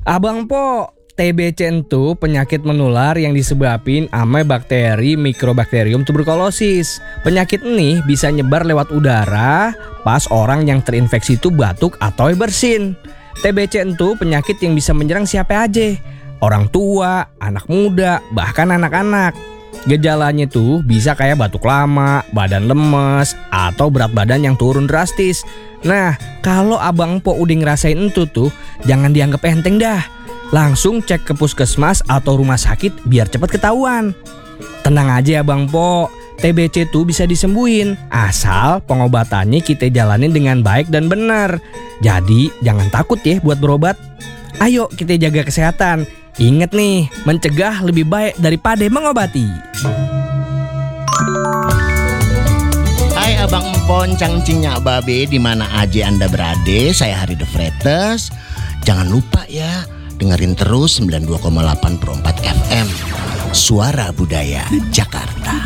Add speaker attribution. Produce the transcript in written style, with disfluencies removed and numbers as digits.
Speaker 1: Abang Po, TBC itu penyakit menular yang disebabkan sama bakteri Mycobacterium tuberculosis. Penyakit ini bisa nyebar lewat udara pas orang yang terinfeksi itu batuk atau bersin. TBC itu penyakit yang bisa menyerang siapa aja, orang tua, anak muda, bahkan anak-anak. Gejalanya tuh bisa kayak batuk lama, badan lemes, atau berat badan yang turun drastis. Nah, kalau Abang Po udah ngerasain itu tuh, jangan dianggap enteng dah. Langsung cek ke puskesmas atau rumah sakit biar cepat ketahuan. Tenang aja Abang Po, TBC tuh bisa disembuhin asal pengobatannya kita jalanin dengan baik dan benar. Jadi jangan takut ya buat berobat. Ayo kita jaga kesehatan. Ingat nih, mencegah lebih baik daripada mengobati.
Speaker 2: Hai Abang Empon, cangcingnya Babe, di mana aja Anda berada, saya Hari The Fretes. Jangan lupa ya, dengerin terus 92,8 per 4 FM. Suara Budaya Jakarta.